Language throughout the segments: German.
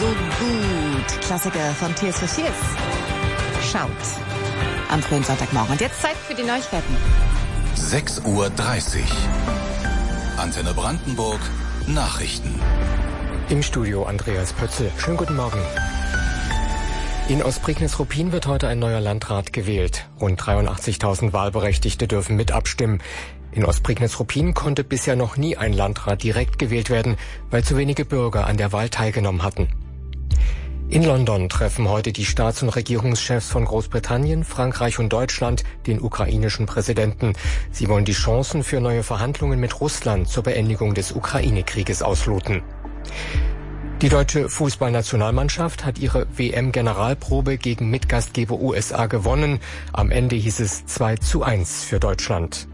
so gut. Klassiker von Tears for Fears. Schaut. Am frühen Sonntagmorgen. Und jetzt Zeit für die Neuigkeiten. 6:30 Uhr. Antenne Brandenburg. Nachrichten. Im Studio Andreas Pötzl. Schönen guten Morgen. In Ostprignitz-Ruppin wird heute ein neuer Landrat gewählt. Rund 83.000 Wahlberechtigte dürfen mit abstimmen. In Ostprignitz-Ruppin konnte bisher noch nie ein Landrat direkt gewählt werden, weil zu wenige Bürger an der Wahl teilgenommen hatten. In London treffen heute die Staats- und Regierungschefs von Großbritannien, Frankreich und Deutschland den ukrainischen Präsidenten. Sie wollen die Chancen für neue Verhandlungen mit Russland zur Beendigung des Ukraine-Krieges ausloten. Die deutsche Fußballnationalmannschaft hat ihre WM-Generalprobe gegen Mitgastgeber USA gewonnen. Am Ende hieß es 2:1 für Deutschland.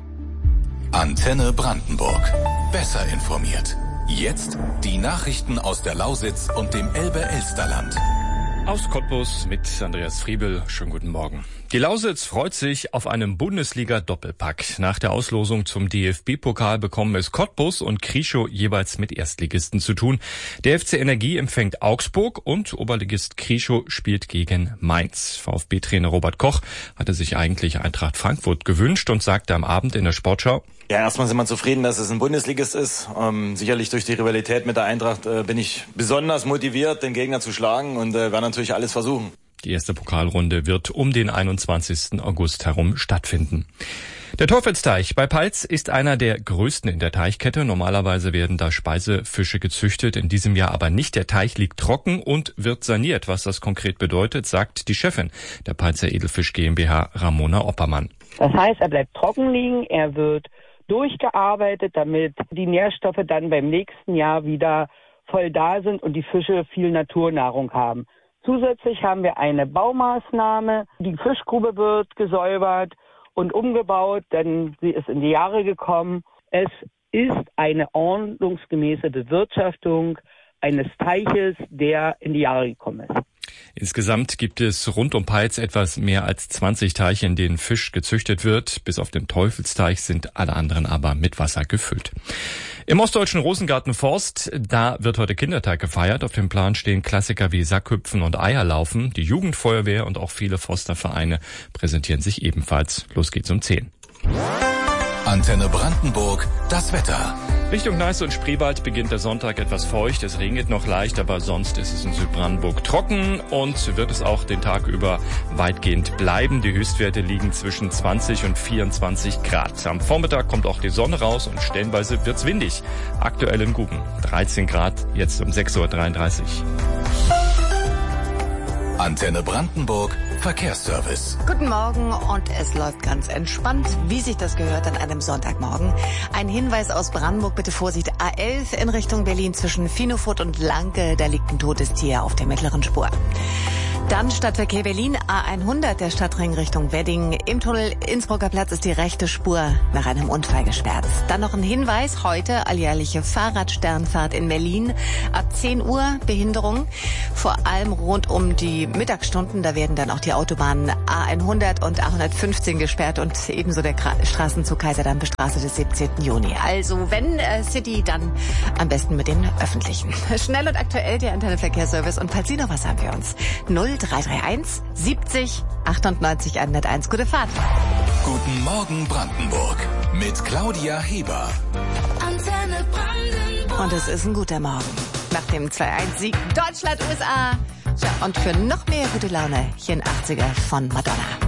Antenne Brandenburg. Besser informiert. Jetzt die Nachrichten aus der Lausitz und dem Elbe-Elsterland. Aus Cottbus mit Andreas Friebel. Schönen guten Morgen. Die Lausitz freut sich auf einen Bundesliga-Doppelpack. Nach der Auslosung zum DFB-Pokal bekommen es Cottbus und Krieschow jeweils mit Erstligisten zu tun. Der FC Energie empfängt Augsburg und Oberligist Krieschow spielt gegen Mainz. VfB-Trainer Robert Koch hatte sich eigentlich Eintracht Frankfurt gewünscht und sagte am Abend in der Sportschau: Ja, erstmal sind wir zufrieden, dass es ein Bundesligist ist. Sicherlich durch die Rivalität mit der Eintracht bin ich besonders motiviert, den Gegner zu schlagen und werde natürlich alles versuchen. Die erste Pokalrunde wird um den 21. August herum stattfinden. Der Teufelsteich bei Peitz ist einer der größten in der Teichkette. Normalerweise werden da Speisefische gezüchtet, in diesem Jahr aber nicht. Der Teich liegt trocken und wird saniert. Was das konkret bedeutet, sagt die Chefin der Peitzer Edelfisch GmbH, Ramona Oppermann. Das heißt, er bleibt trocken liegen, er wird durchgearbeitet, damit die Nährstoffe dann beim nächsten Jahr wieder voll da sind und die Fische viel Naturnahrung haben. Zusätzlich haben wir eine Baumaßnahme. Die Fischgrube wird gesäubert und umgebaut, denn sie ist in die Jahre gekommen. Es ist eine ordnungsgemäße Bewirtschaftung eines Teiches, der in die Jahre gekommen ist. Insgesamt gibt es rund um Peitz etwas mehr als 20 Teiche, in denen Fisch gezüchtet wird. Bis auf den Teufelsteich sind alle anderen aber mit Wasser gefüllt. Im ostdeutschen Rosengartenforst, da wird heute Kindertag gefeiert. Auf dem Plan stehen Klassiker wie Sackhüpfen und Eierlaufen. Die Jugendfeuerwehr und auch viele Forstervereine präsentieren sich ebenfalls. Los geht's um 10. Antenne Brandenburg, das Wetter. Richtung Neiße und Spreewald beginnt der Sonntag etwas feucht. Es regnet noch leicht, aber sonst ist es in Südbrandenburg trocken und wird es auch den Tag über weitgehend bleiben. Die Höchstwerte liegen zwischen 20 und 24 Grad. Am Vormittag kommt auch die Sonne raus und stellenweise wird's windig. Aktuell in Guben 13 Grad, jetzt um 6:33 Uhr. Antenne Brandenburg, Verkehrsservice. Guten Morgen und es läuft ganz entspannt, wie sich das gehört an einem Sonntagmorgen. Ein Hinweis aus Brandenburg, bitte Vorsicht, A11 in Richtung Berlin zwischen Finofurt und Lanke, da liegt ein totes Tier auf der mittleren Spur. Dann Stadtverkehr Berlin, A100, der Stadtring Richtung Wedding. Im Tunnel Innsbrucker Platz ist die rechte Spur nach einem Unfall gesperrt. Dann noch ein Hinweis, heute alljährliche Fahrradsternfahrt in Berlin. Ab 10 Uhr Behinderung, vor allem rund um die Mittagsstunden. Da werden dann auch die Autobahnen A100 und A115 gesperrt und ebenso der Straßenzug Kaiserdampfe-Straße des 17. Juni. Also wenn City, dann am besten mit den Öffentlichen. Schnell und aktuell der Antenne Verkehrsservice. Und falls Sie noch was haben für uns, 0331 70 98 101. Gute Fahrt. Guten Morgen Brandenburg mit Claudia Heber. Antenne Brandenburg. Und es ist ein guter Morgen. Nach dem 2:1-Sieg Deutschland-USA. Tja, und für noch mehr gute Laune hier in 80er von Madonna.